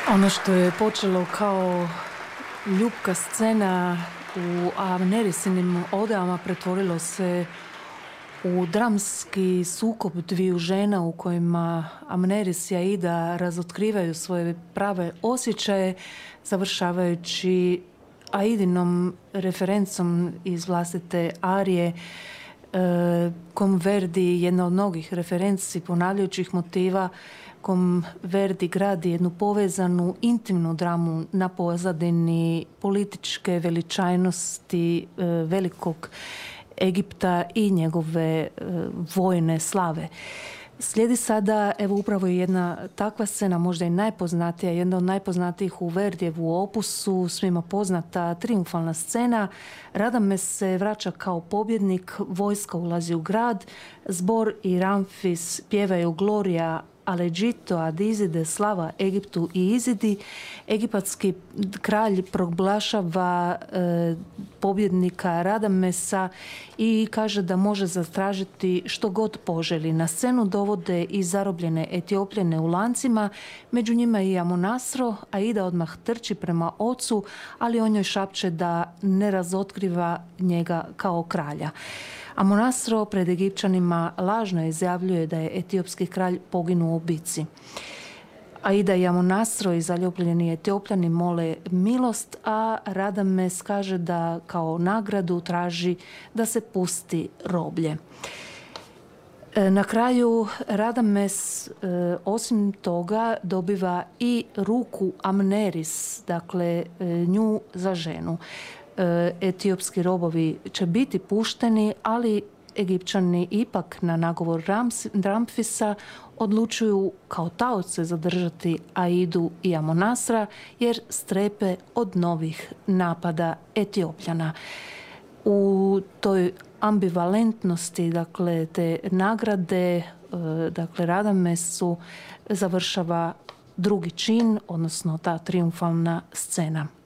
Ono što je počelo kao ljubka scena u Amnerisinim odama pretvorilo se u dramski sukob dviju žena u kojima Amneris i Aida razotkrivaju svoje prave osjećaje, završavajući Aidinom referencom iz vlastite arije, kom Verdi, jedna od mnogih referenci ponavljajućih motiva, kom Verdi gradi jednu povezanu, intimnu dramu na pozadini političke veličajnosti velikog Egipta i njegove vojne slave. Slijedi sada, evo upravo je jedna takva scena, možda i najpoznatija, jedna od najpoznatijih u Verdijevu opusu, svima poznata triumfalna scena. Radames se vraća kao pobjednik, vojska ulazi u grad, zbor i Ramfis pjevaju Gloria Alegito ad Izide, slava Egiptu i Izidi. Egipatski kralj proglašava pobjednika Radamesa i kaže da može zatražiti što god poželi. Na scenu dovode i zarobljene Etiopljene u lancima, među njima i Amonasro. Aida odmah trči prema ocu, ali on joj šapće da ne razotkriva njega kao kralja. Amonasro pred Egipćanima lažno izjavljuje da je etiopski kralj poginuo u bici. Aida i Amonasro i zaljubljeni Etiopljani mole milost, a Radames kaže da kao nagradu traži da se pusti roblje. Na kraju Radames osim toga dobiva i ruku Amneris, dakle nju za ženu. Etiopski robovi će biti pušteni, ali Egipćani ipak na nagovor Ramfisa odlučuju kao taoce zadržati Aidu i Amonasra jer strepe od novih napada Etiopljana. U toj ambivalentnosti, dakle, te nagrade, dakle, Radamesu završava drugi čin, odnosno ta triumfalna scena.